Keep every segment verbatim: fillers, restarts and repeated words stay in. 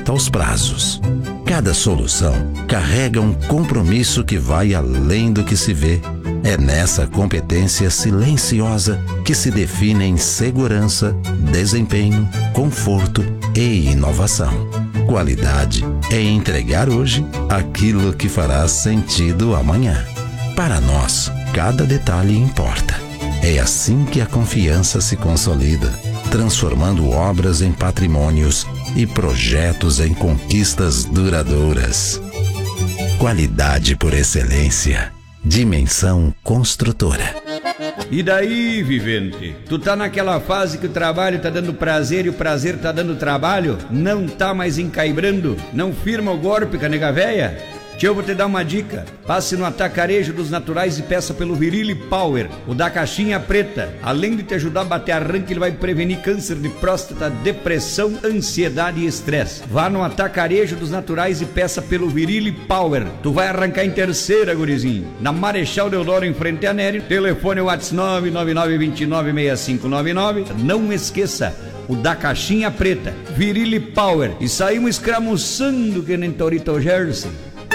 atenta aos prazos. Cada solução carrega um compromisso que vai além do que se vê. É nessa competência silenciosa que se definem segurança, desempenho, conforto e inovação. Qualidade é entregar hoje aquilo que fará sentido amanhã. Para nós, cada detalhe importa. É assim que a confiança se consolida, transformando obras em patrimônios e projetos em conquistas duradouras. Qualidade por excelência. Dimensão Construtora. E daí, vivente? Tu tá naquela fase que o trabalho tá dando prazer e o prazer tá dando trabalho? Não tá mais encaibrando? Não firma o golpe, canega véia? Que eu vou te dar uma dica. Passe no Atacarejo dos Naturais e peça pelo Virilli Power, o da caixinha preta. Além de te ajudar a bater arranque, ele vai prevenir câncer de próstata, depressão, ansiedade e estresse. Vá no Atacarejo dos Naturais e peça pelo Virilli Power. Tu vai arrancar em terceira, gurizinho. Na Marechal Deodoro, em frente a Nery. Telefone WhatsApp nove nove nove, dois nove, seis cinco nove nove. Não esqueça, o da caixinha preta, Virilli Power. E saímos escramuçando que nem Torito Jersey.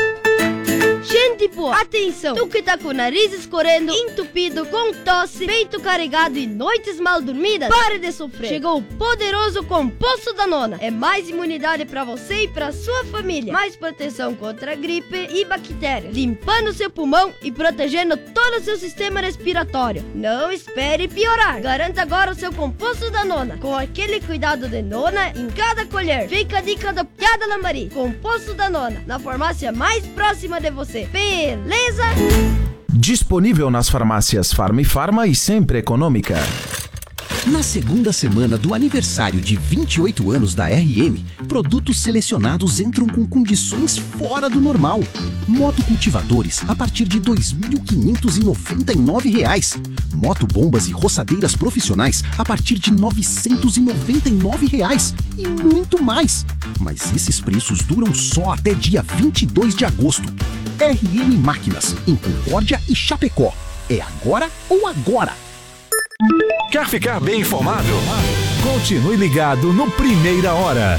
Gente boa, atenção! Tu que tá com o nariz escorrendo, entupido, com tosse, peito carregado e noites mal dormidas, pare de sofrer! Chegou o poderoso Composto da Nona. É mais imunidade pra você e pra sua família. Mais proteção contra gripe e bactérias, limpando seu pulmão e protegendo todo o seu sistema respiratório. Não espere piorar. Garanta agora o seu Composto da Nona, com aquele cuidado de nona em cada colher. Fica a dica do Piada Lambari. Composto da Nona, na farmácia mais próxima de você. Beleza? Disponível nas farmácias Farma e Farma e sempre econômica. Na segunda semana do aniversário de vinte e oito anos da R M, produtos selecionados entram com condições fora do normal. Motocultivadores a partir de dois mil quinhentos e noventa e nove reais. Motobombas e roçadeiras profissionais a partir de novecentos e noventa e nove reais. E muito mais. Mas esses preços duram só até dia vinte e dois de agosto. R M Máquinas, em Concórdia e Chapecó. É agora ou agora? Quer ficar bem informado? Continue ligado no Primeira Hora.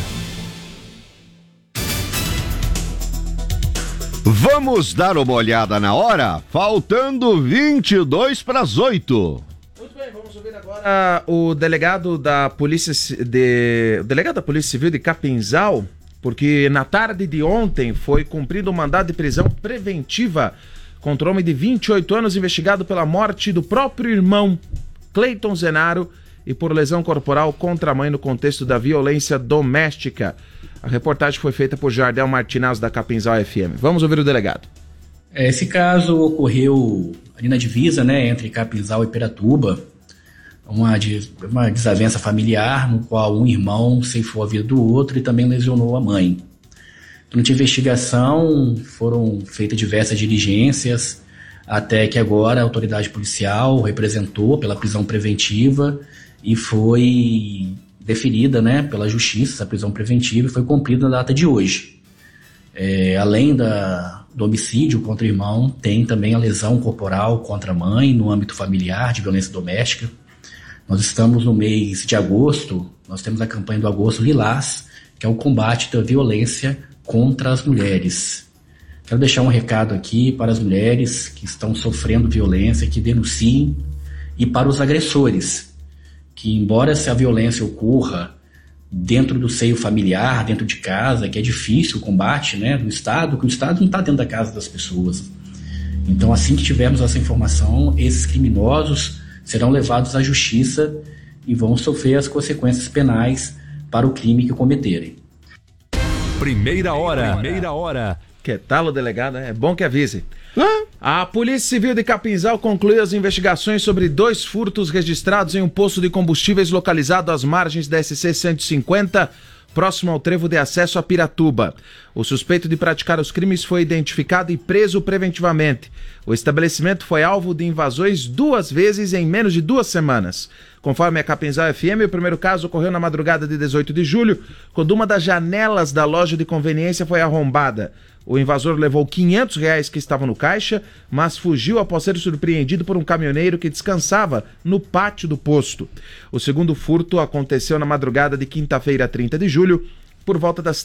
Vamos dar uma olhada na hora? Faltando vinte e dois para as oito. Muito bem, vamos ouvir agora o delegado da Polícia de... o delegado da Polícia Civil de Capinzal, porque na tarde de ontem foi cumprido um mandado de prisão preventiva contra um homem de vinte e oito anos investigado pela morte do próprio irmão, Cleiton Zenaro, e por lesão corporal contra a mãe no contexto da violência doméstica. A reportagem foi feita por Jardel Martinaz, da Capinzal F M. Vamos ouvir o delegado. Esse caso ocorreu ali na divisa, né, entre Capinzal e Piratuba, uma, uma desavença familiar no qual um irmão ceifou a vida do outro e também lesionou a mãe. Durante a investigação foram feitas diversas diligências, até que agora a autoridade policial representou pela prisão preventiva e foi deferida, né, pela justiça essa prisão preventiva e foi cumprida na data de hoje. É, além da, do homicídio contra o irmão, tem também a lesão corporal contra a mãe no âmbito familiar de violência doméstica. Nós estamos no mês de agosto, nós temos a campanha do Agosto Lilás, que é o combate da violência contra as mulheres. Quero deixar um recado aqui para as mulheres que estão sofrendo violência, que denunciem, e para os agressores, que embora essa violência ocorra dentro do seio familiar, dentro de casa, que é difícil o combate, né, do Estado, que o Estado não está dentro da casa das pessoas. Então, assim que tivermos essa informação, esses criminosos serão levados à justiça e vão sofrer as consequências penais para o crime que cometerem. Primeira Hora. Primeira Hora. Que tal o delegado, né? É bom que avise. A Polícia Civil de Capinzal concluiu as investigações sobre dois furtos registrados em um posto de combustíveis localizado às margens da S C cento e cinquenta, próximo ao trevo de acesso a Piratuba. O suspeito de praticar os crimes foi identificado e preso preventivamente. O estabelecimento foi alvo de invasões duas vezes em menos de duas semanas. Conforme a Capinzal F M, o primeiro caso ocorreu na madrugada de dezoito de julho, quando uma das janelas da loja de conveniência foi arrombada. O invasor levou quinhentos reais que estavam no caixa, mas fugiu após ser surpreendido por um caminhoneiro que descansava no pátio do posto. O segundo furto aconteceu na madrugada de quinta-feira, trinta de julho, por volta das